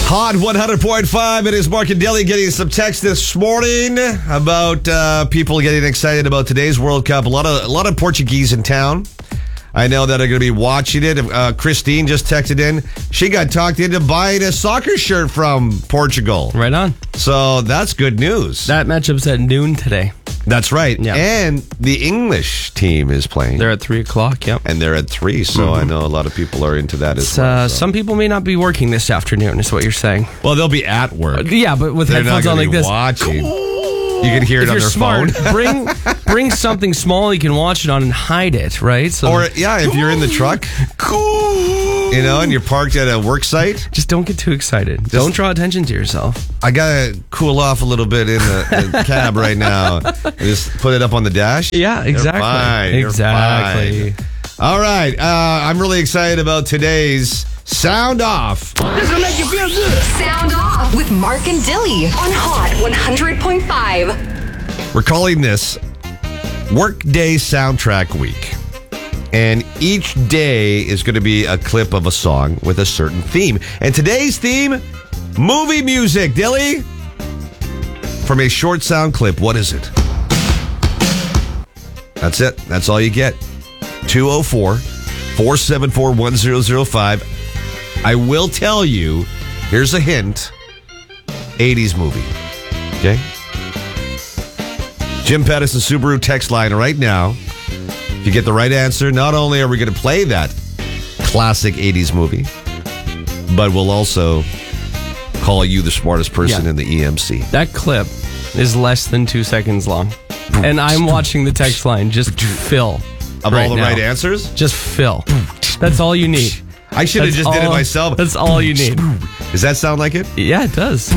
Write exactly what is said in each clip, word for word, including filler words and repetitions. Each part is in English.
Hot one hundred point five. It is Mark and Dilly getting some text this morning about uh, people getting excited about today's World Cup. A lot of a lot of Portuguese in town. I know that are going to be watching it. Uh, Christine just texted in. She got talked into buying a soccer shirt from Portugal. Right on. So that's good news. That matchup's at noon today. That's right. Yeah. And the English team is playing. They're at three o'clock, yep. And they're at three, so mm-hmm. I know a lot of people are into that as uh, well. So. Some people may not be working this afternoon, is what you're saying. Well, they'll be at work. Uh, yeah, but with they're headphones not on like be this. Watching. You can hear it if on you're their smart, phone. bring bring something small you can watch it on and hide it, right? So or, yeah, if you're in the truck, you know, and you're parked at a work site. Just don't get too excited. Just, don't draw attention to yourself. I got to cool off a little bit in the, the cab right now. Just put it up on the dash. Yeah, exactly. You're fine. Exactly. You're fine. All right. Uh, I'm really excited about today's Sound Off. This will make you feel good. Sound Off with Mark and Dilly on Hot one hundred point five. We're calling this Workday Soundtrack Week. And each day is going to be a clip of a song with a certain theme. And today's theme, movie music. Dilly, from a short sound clip, what is it? That's it. That's all you get. two oh four, four seven four, one oh oh five. I will tell you, here's a hint, eighties movie. Okay? Jim Pettis and Subaru text line right now. If you get the right answer, not only are we going to play that classic eighties movie, but we'll also call you the smartest person yeah. in the E M C. That clip is less than two seconds long. And I'm watching the text line just fill. Of right all the now. right answers? Just fill. That's all you need. I should have just all, did it myself. That's all you need. Does that sound like it? Yeah, it does.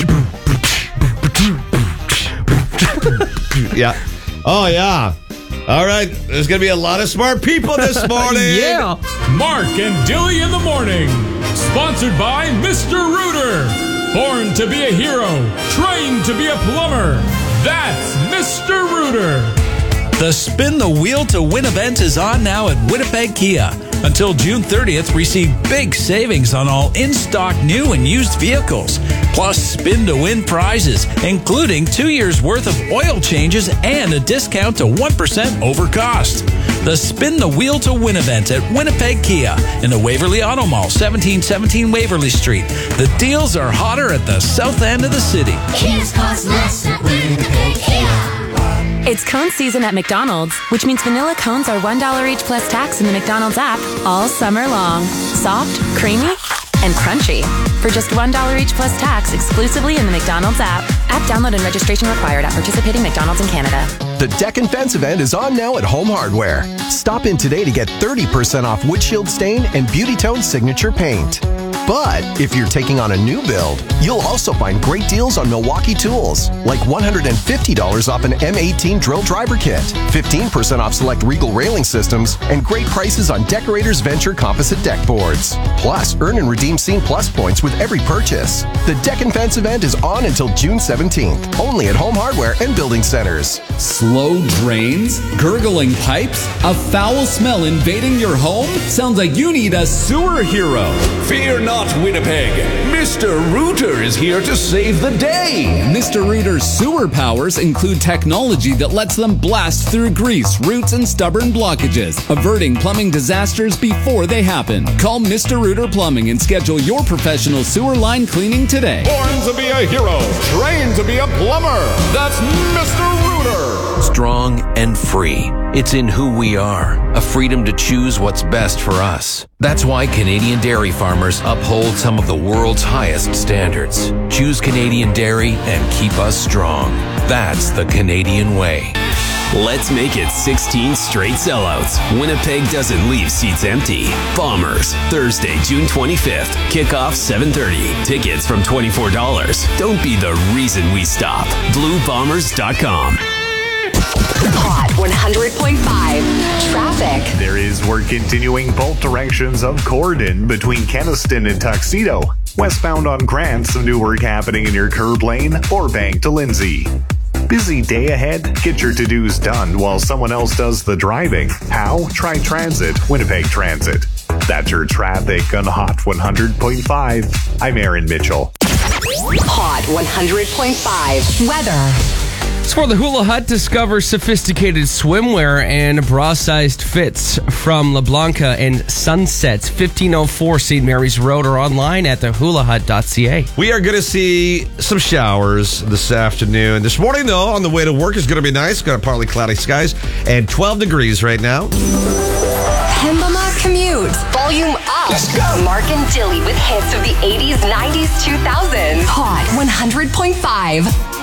Yeah. Oh, yeah. All right. There's going to be a lot of smart people this morning. Yeah. Mark and Dilly in the morning. Sponsored by Mister Rooter. Born to be a hero. Trained to be a plumber. That's Mister Rooter. The Spin the Wheel to Win event is on now at Winnipeg Kia. Until June thirtieth, receive big savings on all in-stock new and used vehicles. Plus, spin to win prizes, including two years' worth of oil changes and a discount to one percent over cost. The Spin the Wheel to Win event at Winnipeg Kia in the Waverly Auto Mall, seventeen seventeen Waverly Street. The deals are hotter at the south end of the city. Kia's cost less at Winnipeg Kia. It's cone season at McDonald's, which means vanilla cones are one dollar each plus tax in the McDonald's app all summer long. Soft, creamy, and crunchy. For just one dollar each plus tax exclusively in the McDonald's app. App download and registration required at participating McDonald's in Canada. The Deck and Fence event is on now at Home Hardware. Stop in today to get thirty percent off Windshield Stain and Beauty Tone Signature Paint. But if you're taking on a new build, you'll also find great deals on Milwaukee tools, like one hundred fifty dollars off an M eighteen drill driver kit, fifteen percent off select Regal railing systems, and great prices on Decorators Venture composite deck boards. Plus, earn and redeem Scene Plus points with every purchase. The Deck and Fence event is on until June seventeenth, only at Home Hardware and Building Centers. Slow drains? Gurgling pipes? A foul smell invading your home? Sounds like you need a sewer hero. Fear not. Not Winnipeg. Mister Rooter is here to save the day. Mister Rooter's sewer powers include technology that lets them blast through grease, roots, and stubborn blockages, averting plumbing disasters before they happen. Call Mister Rooter Plumbing and schedule your professional sewer line cleaning today. Born to be a hero, trained to be a plumber. That's Mister Rooter. Strong and free. It's in who we are, a freedom to choose what's best for us. That's why Canadian dairy farmers uphold some of the world's highest standards. Choose Canadian dairy and keep us strong. That's the Canadian way. Let's make it sixteen straight sellouts. Winnipeg doesn't leave seats empty. Bombers, Thursday, June twenty-fifth. Kickoff seven thirty. Tickets from twenty-four dollars. Don't be the reason we stop. blue bombers dot com. Hot one hundred point five. Traffic. There is work continuing both directions of Corden between Keniston and Tuxedo. Westbound on Grant, some new work happening in your curb lane, or Bank to Lindsay. Busy day ahead? Get your to-dos done while someone else does the driving. How? Try Transit, Winnipeg Transit. That's your traffic on Hot one hundred point five. I'm Aaron Mitchell. Hot one hundred point five. Weather. It's for the Hula Hut. Discover sophisticated swimwear and bra-sized fits from La Blanca and Sunsets, fifteen oh four Saint Mary's Road, or online at the hula hut dot c a. We are going to see some showers this afternoon. This morning, though, on the way to work is going to be nice. Got partly cloudy skies and twelve degrees right now. Pembina Commute. Volume up. Let's go. Mark and Dilly with hits of the eighties, nineties, two thousands. Hot one hundred point five.